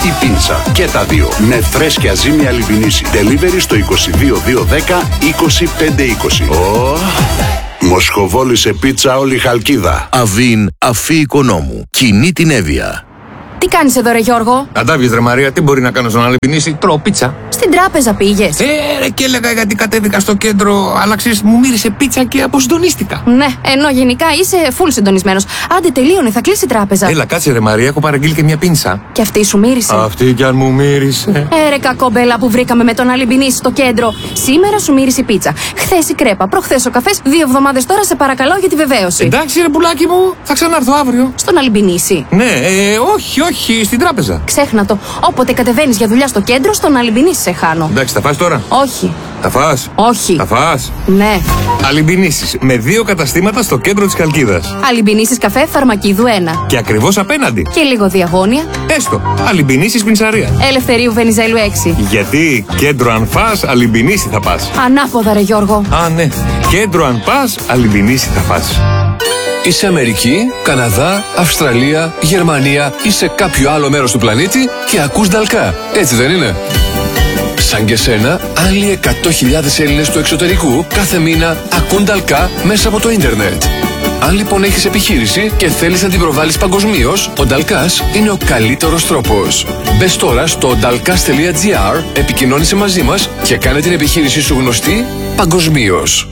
ή πίτσα. Και τα δύο. Με φρέσκια ζύμη Αλιμπινίση. Delivery στο 22210 25520. Μοσχοβόλη σε πίτσα όλη Χαλκίδα. Αβίν Αφή Οικονόμου. Κινεί την Εύβοια. Τι κάνεις εδώ ρε Γιώργο? Αντάβιες ρε Μαρία, τι μπορεί να κάνω στον Αλιμπινίση? Τρώω πίτσα. Στην τράπεζα πήγες? Ρε, και έλεγα γιατί κατέβηκα στο κέντρο, αλλά ξέρεις, μου μύρισε πίτσα και αποσυντονίστηκα. Ναι, ενώ γενικά είσαι full συντονισμένος. Άντε τελείωνε, θα κλείσει η τράπεζα. Έλα, κάτσε ρε Μαρία, έχω παραγγείλει και μια πίνσα. Και αυτή σου μύρισε? Αυτή κι αν μου μύρισε. Ρε κακόμπελα που βρήκαμε με τον Αλιμπινίση στο κέντρο. Σήμερα σου μύρισε η πίτσα. Χθες η κρέπα, προχθές ο καφές. 2 εβδομάδες τώρα σε παρακαλώ για τη βεβαίωση. Εντάξει ρε πουλάκι μου, θα ξανάρθω αύριο. Στον Αλιμπινίση? Ναι, όχι, στην τράπεζα. Ξέχνα το. Όποτε κατεβαίνεις για δουλειά στο κέντρο, στον Αλιμπινίση σε χάνω. Εντάξει, θα φας τώρα? Όχι. Θα φας? Όχι. Θα φας? Ναι. Αλιμπινίσεις με 2 καταστήματα στο κέντρο της Χαλκίδας. Αλιμπινίσεις καφέ Φαρμακίδου 1. Και ακριβώς απέναντι. Και λίγο διαγώνια. Έστω. Αλιμπινίσεις πινσαρία. Ελευθερίου Βενιζέλου 6. Γιατί κέντρο αν φας, Αλιμπινίση θα πας. Ανάποδα ρε Γιώργο. Α, ναι. Κέντρο αν πας, Αλιμπινίση θα πας. Είσαι Αμερική, Καναδά, Αυστραλία, Γερμανία ή σε κάποιο άλλο μέρος του πλανήτη και ακούς Νταλκά. Έτσι δεν είναι? Σαν και σένα, άλλοι 100.000 Έλληνες του εξωτερικού κάθε μήνα ακούν Νταλκά μέσα από το ίντερνετ. Αν λοιπόν έχεις επιχείρηση και θέλεις να την προβάλλεις παγκοσμίως, ο Νταλκάς είναι ο καλύτερος τρόπος. Μπες τώρα στο dalkas.gr, επικοινώνησε μαζί μας και κάνε την επιχείρησή σου γνωστή παγκοσμίως.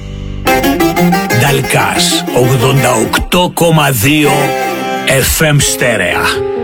Dalkas 88,2 FM στέρεα.